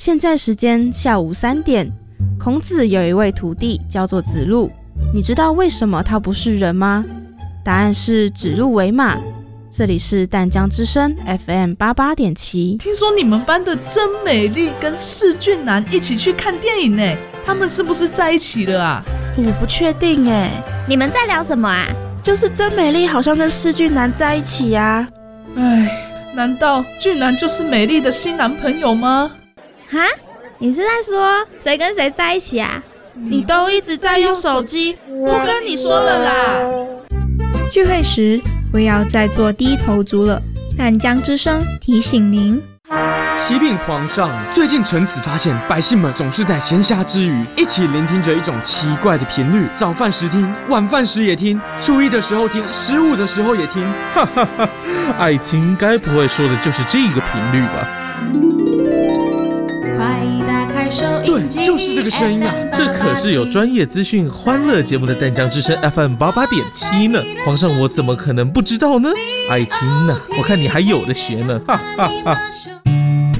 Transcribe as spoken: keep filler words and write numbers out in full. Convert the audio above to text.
现在时间下午三点，孔子有一位徒弟叫做子路，你知道为什么他不是人吗？答案是指鹿为马。这里是淡江之声 F M 八八点七。 听说你们班的真美丽跟世俊男一起去看电影呢，他们是不是在一起了啊？ 我不确定哎。 你们在聊什么啊？ 就是真美丽好像跟世俊男在一起啊。 哎，难道俊男就是美丽的新男朋友吗？ 哈？你是在说谁跟谁在一起啊？ 你都一直在用手机，不跟你说了啦。 聚会时不要再做低头族了。淡江之声提醒您。 启禀皇上，最近臣子发现百姓们总是在闲暇之余一起聆听着一种奇怪的频率，早饭时听，晚饭时也听，初一的时候听，十五的时候也听。 哈哈哈，爱卿该不会说的就是这个频率吧？ 快打开收音机， 对，就是这个声音啊！ 这可是有专业资讯、欢乐节目的淡江之声 F M 八八点七呢。皇上，我怎么可能不知道呢？爱卿呢？我看你还有的学呢！哈哈哈。